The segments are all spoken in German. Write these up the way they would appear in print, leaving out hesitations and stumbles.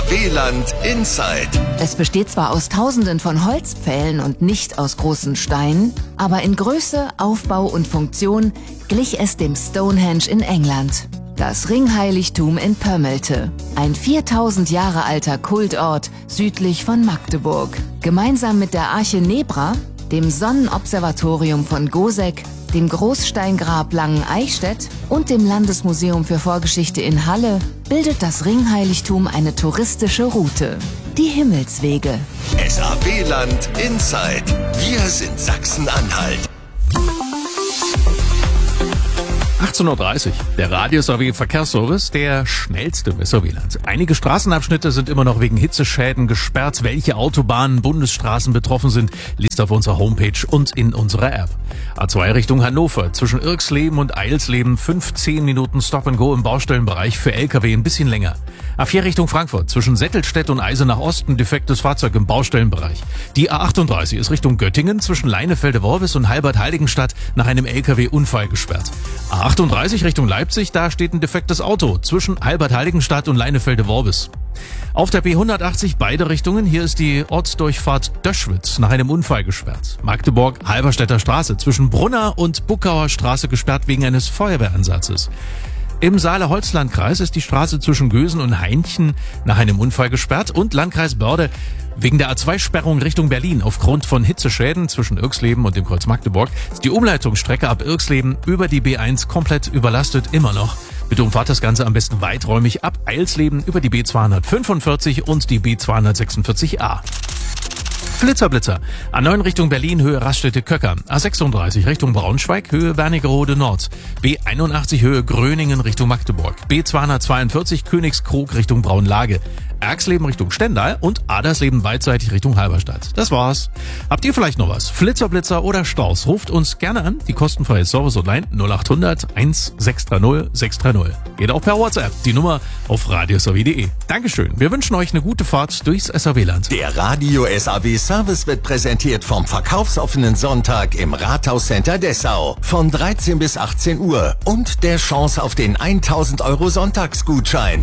SAW-Land Inside. Es besteht zwar aus Tausenden von Holzpfählen und nicht aus großen Steinen, aber in Größe, Aufbau und Funktion glich es dem Stonehenge in England. Das Ringheiligtum in Pömmelte, ein 4000 Jahre alter Kultort südlich von Magdeburg. Gemeinsam mit der Arche Nebra, dem Sonnenobservatorium von Goseck, dem Großsteingrab Langen-Eichstätt und dem Landesmuseum für Vorgeschichte in Halle bildet das Ringheiligtum eine touristische Route. Die Himmelswege. SAW-Land Inside. Wir sind Sachsen-Anhalt. 18:30 Uhr, der Radio-SAW-Verkehrsservice, der schnellste im SAW-Land. Einige Straßenabschnitte sind immer noch wegen Hitzeschäden gesperrt. Welche Autobahnen, Bundesstraßen betroffen sind, liest auf unserer Homepage und in unserer App. A2 Richtung Hannover, zwischen Irxleben und Eilsleben 15 Minuten Stop-and-Go im Baustellenbereich, für LKW ein bisschen länger. A4 Richtung Frankfurt, zwischen Settelstedt und Eisenach Osten, defektes Fahrzeug im Baustellenbereich. Die A38 ist Richtung Göttingen, zwischen Leinefelde-Worbis und Halbert-Heiligenstadt nach einem LKW-Unfall gesperrt. A38 Richtung Leipzig, da steht ein defektes Auto zwischen Halbert-Heiligenstadt und Leinefelde-Worbis. Auf der B180 beide Richtungen, hier ist die Ortsdurchfahrt Döschwitz nach einem Unfall gesperrt. Magdeburg, Halberstädter Straße, zwischen Brunner und Buckauer Straße gesperrt wegen eines Feuerwehransatzes. Im Saale-Holzlandkreis ist die Straße zwischen Gösen und Hainchen nach einem Unfall gesperrt und Landkreis Börde wegen der A2-Sperrung Richtung Berlin aufgrund von Hitzeschäden zwischen Irxleben und dem Kreuz Magdeburg ist die Umleitungsstrecke ab Irxleben über die B1 komplett überlastet, immer noch. Bitte umfahrt das Ganze am besten weiträumig ab Eilsleben über die B245 und die B246a. Flitzer. A9 Richtung Berlin, Höhe Raststätte-Köcker. A36 Richtung Braunschweig, Höhe Wernigerode Nord. B81 Höhe Gröningen Richtung Magdeburg. B242 Königskrug Richtung Braunlage. Erxleben Richtung Stendal und Adersleben beidseitig Richtung Halberstadt. Das war's. Habt ihr vielleicht noch was? Flitzer oder Staus? Ruft uns gerne an. Die kostenfreie Service-Hotline 0800 1630 630. Geht auch per WhatsApp. Die Nummer auf radiosaw.de. Dankeschön. Wir wünschen euch eine gute Fahrt durchs SAW-Land. Der Radio SAW Service wird präsentiert vom verkaufsoffenen Sonntag im Rathauscenter Dessau von 13 bis 18 Uhr und der Chance auf den 1000 € Sonntagsgutschein.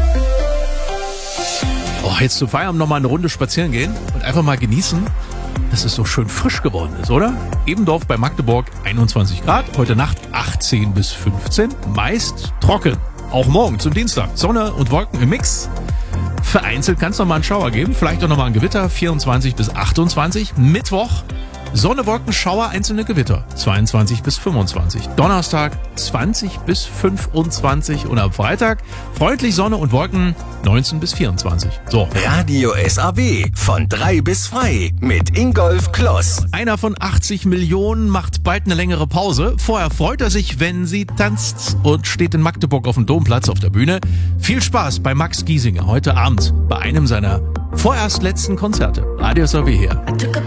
Oh, jetzt zu Feierabend nochmal eine Runde spazieren gehen und einfach mal genießen, dass es so schön frisch geworden ist, oder? Ebendorf bei Magdeburg 21 Grad, heute Nacht 18 bis 15, meist trocken. Auch morgen zum Dienstag, Sonne und Wolken im Mix. Vereinzelt kann es noch mal einen Schauer geben, vielleicht auch noch mal ein Gewitter, 24 bis 28. Mittwoch, Sonne, Wolken, Schauer, einzelne Gewitter, 22 bis 25. Donnerstag 20 bis 25 und am Freitag freundlich Sonne und Wolken 19 bis 24. So. Radio SAW von 3 bis frei mit Ingolf Kloss. Einer von 80 Millionen macht bald eine längere Pause. Vorher freut er sich, wenn sie tanzt und steht in Magdeburg auf dem Domplatz auf der Bühne. Viel Spaß bei Max Giesinger heute Abend bei einem seiner vorerst letzten Konzerte. Radio SAW hier.